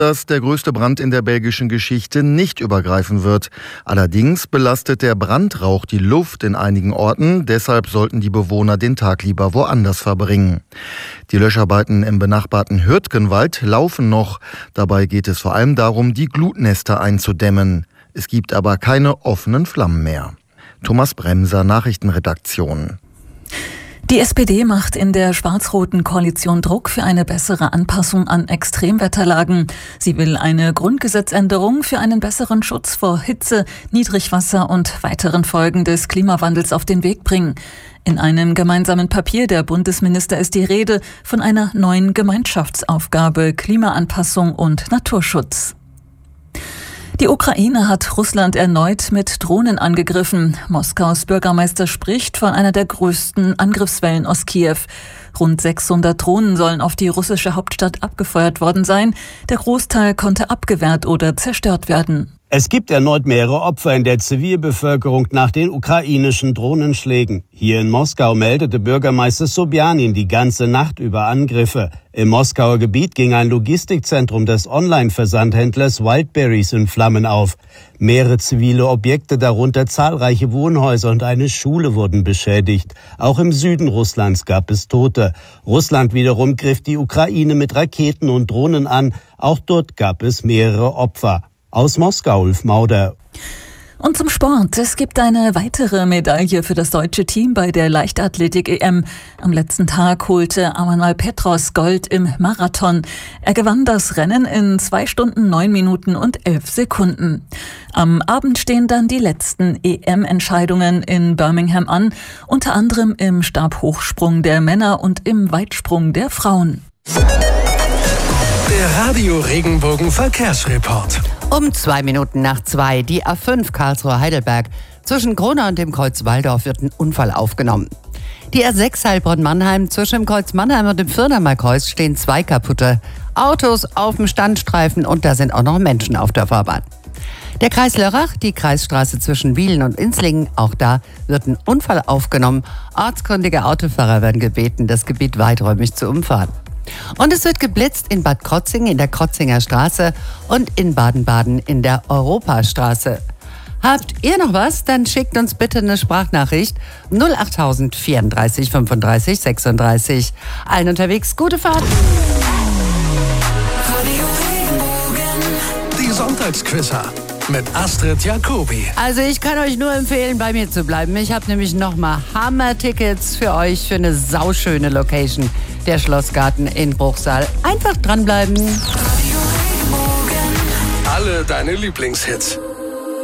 dass der größte Brand in der belgischen Geschichte nicht übergreifen wird. Allerdings belastet der Brandrauch die Luft in einigen Orten. Deshalb sollten die Bewohner den Tag lieber woanders verbringen. Die Löscharbeiten im benachbarten Hürtgenwald laufen noch. Dabei geht es vor allem darum, die Glutnester einzudämmen. Es gibt aber keine offenen Flammen mehr. Thomas Bremser, Nachrichtenredaktion. Die SPD macht in der schwarz-roten Koalition Druck für eine bessere Anpassung an Extremwetterlagen. Sie will eine Grundgesetzänderung für einen besseren Schutz vor Hitze, Niedrigwasser und weiteren Folgen des Klimawandels auf den Weg bringen. In einem gemeinsamen Papier der Bundesminister ist die Rede von einer neuen Gemeinschaftsaufgabe Klimaanpassung und Naturschutz. Die Ukraine hat Russland erneut mit Drohnen angegriffen. Moskaus Bürgermeister spricht von einer der größten Angriffswellen aus Kiew. Rund 600 Drohnen sollen auf die russische Hauptstadt abgefeuert worden sein. Der Großteil konnte abgewehrt oder zerstört werden. Es gibt erneut mehrere Opfer in der Zivilbevölkerung nach den ukrainischen Drohnenschlägen. Hier in Moskau meldete Bürgermeister Sobjanin die ganze Nacht über Angriffe. Im Moskauer Gebiet ging ein Logistikzentrum des Online-Versandhändlers Wildberries in Flammen auf. Mehrere zivile Objekte, darunter zahlreiche Wohnhäuser und eine Schule, wurden beschädigt. Auch im Süden Russlands gab es Tote. Russland wiederum griff die Ukraine mit Raketen und Drohnen an. Auch dort gab es mehrere Opfer. Aus Moskau, Ulf Mauder. Und zum Sport. Es gibt eine weitere Medaille für das deutsche Team bei der Leichtathletik-EM. Am letzten Tag holte Amanal Petros Gold im Marathon. Er gewann das Rennen in 2 Stunden, 9 Minuten und 11 Sekunden. Am Abend stehen dann die letzten EM-Entscheidungen in Birmingham an, unter anderem im Stabhochsprung der Männer und im Weitsprung der Frauen. Der Radio Regenbogen Verkehrsreport. Um 2:02 die A5 Karlsruhe-Heidelberg. Zwischen Kronau und dem Kreuz Walldorf wird ein Unfall aufgenommen. Die A6 Heilbronn-Mannheim. Zwischen dem Kreuz Mannheim und dem Firnamer Kreuz stehen 2 kaputte Autos auf dem Standstreifen und da sind auch noch Menschen auf der Fahrbahn. Der Kreis Lörrach, die Kreisstraße zwischen Wielen und Inzlingen, auch da wird ein Unfall aufgenommen. Ortskundige Autofahrer werden gebeten, das Gebiet weiträumig zu umfahren. Und es wird geblitzt in Bad Krotzingen in der Krotzinger Straße und in Baden-Baden in der Europastraße. Habt ihr noch was? Dann schickt uns bitte eine Sprachnachricht 08000 34 35 36. Allen unterwegs gute Fahrt. Die Sonntagsquizzer mit Astrid Jacobi. Also ich kann euch nur empfehlen, bei mir zu bleiben. Ich habe nämlich nochmal Hammer-Tickets für euch für eine sauschöne Location. Der Schlossgarten in Bruchsal. Einfach dranbleiben. Alle deine Lieblingshits.